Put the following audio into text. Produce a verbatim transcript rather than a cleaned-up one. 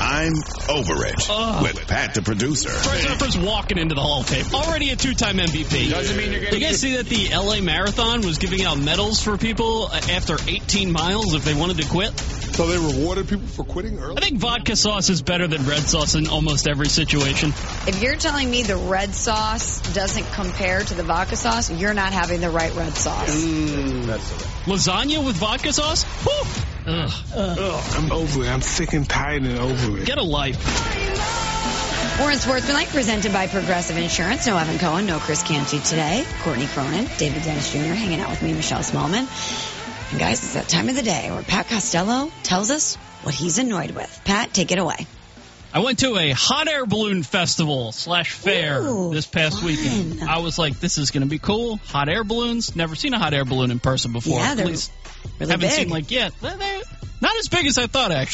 I'm Over It Ugh. with Pat the producer. Bryce Harper's walking into the Hall of Fame. Already a two-time M V P. Doesn't mean you're getting. You guys see that the L A Marathon was giving out medals for people after eighteen miles if they wanted to quit? So they rewarded people for quitting early? I think vodka sauce is better than red sauce in almost every situation. If you're telling me the red sauce doesn't compare to the vodka sauce, you're not having the right red sauce. Mm, that's it. Lasagna with vodka sauce? Whew. Ugh. Ugh, I'm over it. I'm sick and tired and over it. Get a life. We're in Sportsmanlike, presented by Progressive Insurance. No Evan Cohen, no Chris Canty today. Courtney Cronin, David Dennis Junior hanging out with me, Michelle Smallman. And guys, it's that time of the day where Pat Costello tells us what he's annoyed with. Pat, take it away. I went to a hot air balloon festival slash fair Ooh, this past fun. weekend. I was like, this is going to be cool. Hot air balloons. Never seen a hot air balloon in person before. Yeah, they're At least really haven't big. seen like yet. They're, they're not as big as I thought, actually.